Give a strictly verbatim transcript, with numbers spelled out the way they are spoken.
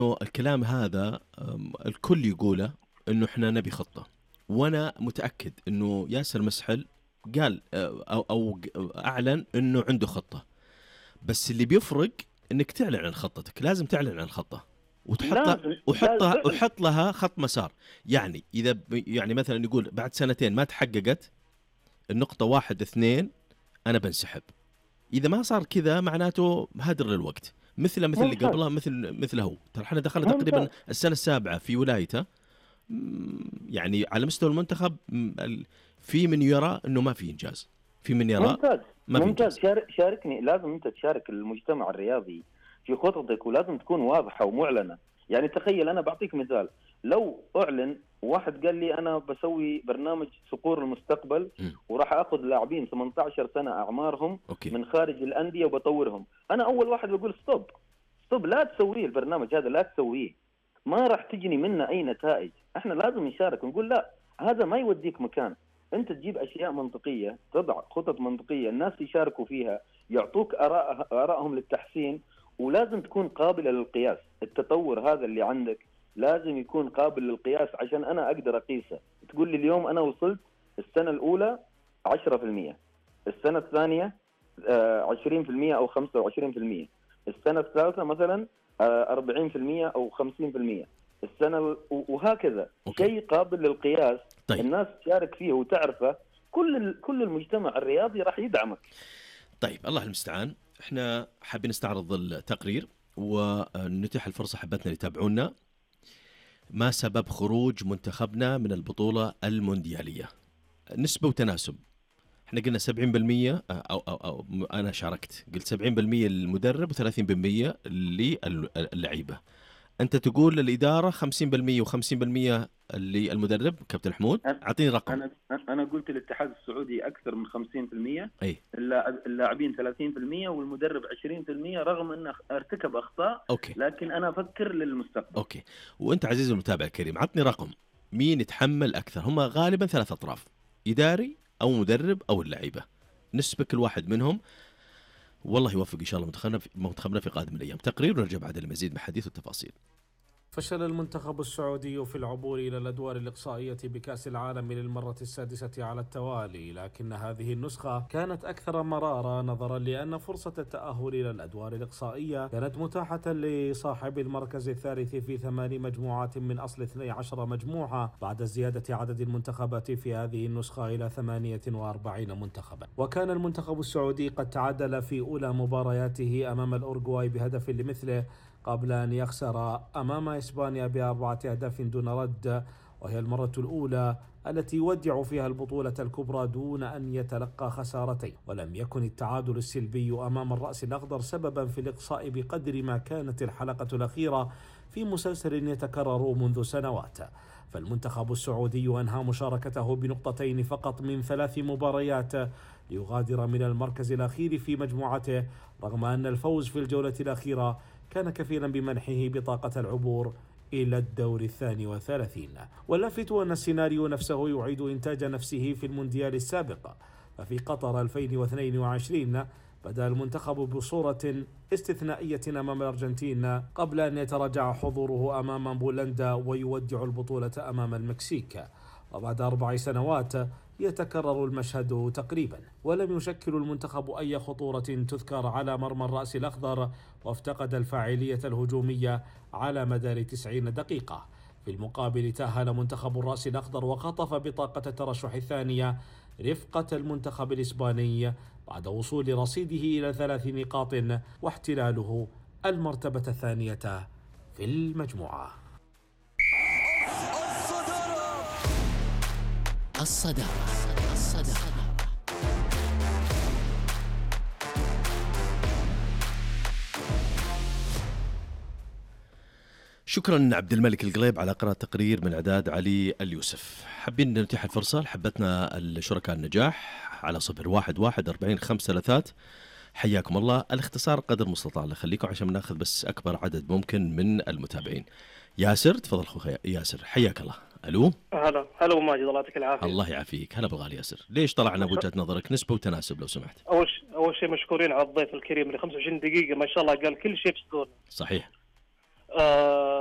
الكلام هذا أم، الكل يقوله انه احنا نبي خطة، وانا متأكد انه ياسر مسحل قال أه، او او اعلن انه عنده خطة. بس اللي بيفرق انك تعلن عن خطتك، لازم تعلن عن الخطة وتحطها لازم وحطها لازم وحط لها خط مسار. يعني اذا ب- يعني مثلا يقول بعد سنتين ما تحققت النقطة واحد اثنين انا بنسحب. اذا ما صار كذا معناته هدر للوقت، مثله مثل اللي ممتاز قبله، مثل مثله هو. ترى احنا دخلنا تقريبا ممتاز السنه السابعه في ولايته. مم، يعني على مستوى المنتخب، مم، ال- في من يرى انه ما في انجاز، في من يرى ممتاز ما في ممتاز. انجاز. شارك شاركني، لازم انت تشارك المجتمع الرياضي في خططك، ولازم تكون واضحه ومعلنه. يعني تخيل، انا بعطيك مثال، لو اعلن واحد قال لي انا بسوي برنامج صقور المستقبل مم. وراح اخذ لاعبين ثمانية عشر سنه اعمارهم اوكي. من خارج الانديه وبطورهم، انا اول واحد بقول ستوب ستوب، لا تسويه البرنامج هذا، لا تسويه، ما راح تجني منه اي نتائج. احنا لازم نشارك ونقول لا، هذا ما يوديك مكان. انت تجيب اشياء منطقيه، تضع خطط منطقيه، الناس يشاركوا فيها، يعطوك اراء ارائهم للتحسين، ولازم تكون قابله للقياس. التطور هذا اللي عندك لازم يكون قابل للقياس عشان انا اقدر اقيسه. تقول لي اليوم انا وصلت السنه الاولى عشرة في المية، السنه الثانيه آه، عشرين في المية او خمسة وعشرين في المية، السنه الثالثه مثلا آه، أربعين في المية او خمسين في المية، السنه ال- وهكذا. أوكي. شيء قابل للقياس، طيب الناس تشارك فيه وتعرفه، كل ال- كل المجتمع الرياضي راح يدعمك. طيب الله المستعان. احنا حابين نستعرض التقرير ونتيح الفرصه حبتنا اللي يتابعونا. ما سبب خروج منتخبنا من البطوله الموندياليه؟ نسبه وتناسب. احنا قلنا سبعين بالمية، أو, أو, أو أنا شاركت قلت سبعين بالمية للمدرب وثلاثين بالمية للعيبة. أنت تقول للإدارة خمسين بالمية وخمسين بالمية للمدرب. كابتن حمود أنا أعطيني رقم. أنا أنا قلت الاتحاد السعودي أكثر من خمسين في المية، أي اللاعب- اللاعبين ثلاثين في المية والمدرب عشرين في المية، رغم أنه ارتكب أخطاء، أوكي لكن أنا أفكر للمستقبل. أوكي. وأنت عزيزي المتابع الكريم عطني رقم، مين يتحمل أكثر؟ هم غالبا ثلاث أطراف، إداري أو مدرب أو اللعيبة. نسبة كل واحد منهم. والله يوفق إن شاء الله منتخبنا في منتخبنا في قادم الأيام. تقرير ونرجع بعد المزيد من حديث والتفاصيل. فشل المنتخب السعودي في العبور إلى الأدوار الإقصائية بكأس العالم للمرة السادسة على التوالي، لكن هذه النسخة كانت أكثر مرارة نظرا لأن فرصة التأهل إلى الأدوار الإقصائية كانت متاحة لصاحب المركز الثالث في ثمان مجموعات من أصل اثنتي عشرة مجموعة بعد زيادة عدد المنتخبات في هذه النسخة إلى ثمانية وأربعين منتخبا. وكان المنتخب السعودي قد تعادل في أولى مبارياته أمام الأورغواي بهدف لمثله قبل أن يخسر أمام إسبانيا بأربعة أهداف دون رد، وهي المرة الأولى التي يودع فيها البطولة الكبرى دون أن يتلقى خسارتين. ولم يكن التعادل السلبي أمام الرأس الأخضر سببا في الإقصاء بقدر ما كانت الحلقة الأخيرة في مسلسل يتكرر منذ سنوات. فالمنتخب السعودي أنهى مشاركته بنقطتين فقط من ثلاث مباريات ليغادر من المركز الأخير في مجموعته، رغم أن الفوز في الجولة الأخيرة كان كفيلا بمنحه بطاقة العبور إلى الدور الثاني والثلاثين. واللافت أن السيناريو نفسه يعيد إنتاج نفسه في المونديال السابق. ففي قطر ألفين واثنين وعشرين بدأ المنتخب بصورة استثنائية أمام الأرجنتين قبل أن يتراجع حضوره أمام بولندا ويودع البطولة أمام المكسيك. وبعد أربع سنوات يتكرر المشهد تقريبا، ولم يشكل المنتخب أي خطورة تذكر على مرمى الرأس الأخضر، وافتقد الفاعلية الهجومية على مدار تسعين دقيقة. في المقابل تأهل منتخب الرأس الأخضر وخطف بطاقة الترشح الثانية رفقة المنتخب الإسباني بعد وصول رصيده إلى ثلاث نقاط واحتلاله المرتبة الثانية في المجموعة. الصدارة الصدارة شكرا عبد الملك القليب على قراءة تقرير من إعداد علي اليوسف. حابين نتيح الفرصة لحبتنا الشركاء النجاح على صفر واحد واحد أربعين خمسة ثلاثات. حياكم الله. الاختصار قدر المستطاع الله يخليكم عشان ناخذ بس أكبر عدد ممكن من المتابعين. ياسر تفضل أخوي ياسر، حياك الله. ألو. هلا هلا وماجد، الله يعطيك العافيه. الله يعافيك. هلا بالغالي ياسر. ليش طلعنا بوجهة نظرك نسبة وتناسب لو سمحت؟ اول ش... اول شيء مشكورين على الضيف الكريم اللي خمسة وعشرين دقيقه ما شاء الله قال كل شيء بسهوله. صحيح. آه